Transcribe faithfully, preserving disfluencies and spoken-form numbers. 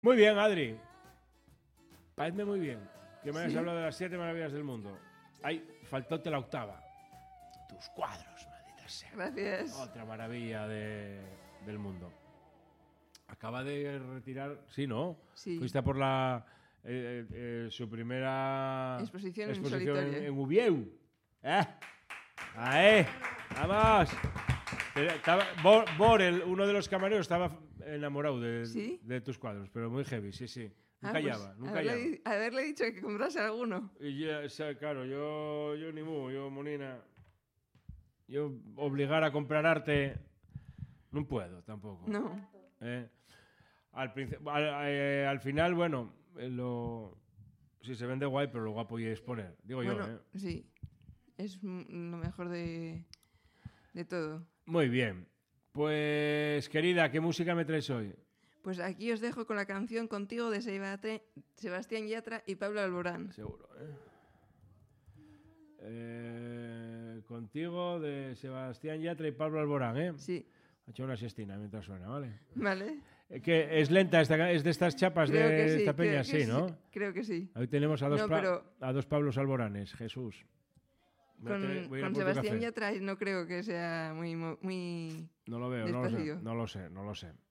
Muy bien, Adri. Parece muy bien que me hayas ¿Sí? hablado de las siete maravillas del mundo. Ay, faltóte la octava. Tus cuadros, maldita sea. Gracias. Otra maravilla de, del mundo. Acaba de retirar... Sí, ¿no? Sí. Fuiste a por la... eh, eh, su primera... Exposición en exposición en, solitario. en Ubieu. ¿Eh? ¡Ahí! ¡Vamos! Pero estaba- Bor- Borel, uno de los camareros, estaba enamorado de, ¿Sí? de tus cuadros, pero muy heavy, sí, sí. Ah, Nunca pues, llama, nunca haberle, llama. di- haberle dicho que comprase alguno. Y ya, o sea, claro, yo, yo ni mu, yo, Monina, yo obligar a comprar arte no puedo tampoco. No. ¿Eh? Al, princi- al, eh, al final, bueno, eh, lo, sí se vende guay, pero lo guapo y es poner, digo Bueno, yo. ¿eh? sí. Es m- lo mejor de, de todo. Muy bien. Pues, querida, ¿qué música me traes hoy? Pues aquí os dejo con la canción Contigo de Sebate- Sebastián Yatra y Pablo Alborán. Seguro, ¿eh? Eh, contigo de Sebastián Yatra y Pablo Alborán, ¿eh? Sí. Ha hecho una siestina mientras suena, ¿vale? ¿Vale? Eh, que es lenta, esta, ca- es de estas chapas Creo de que sí. esta peña, creo que sí, ¿no? Creo que sí. Ahí tenemos a dos, No, pa- pero- a dos Pablos Alboranes, Jesús. Voy a Con, tener- voy a ir a con por tu Sebastián café. Yatra no creo que sea muy, mo- muy... No lo veo, no lo sé, Despacito. no lo sé, no lo sé.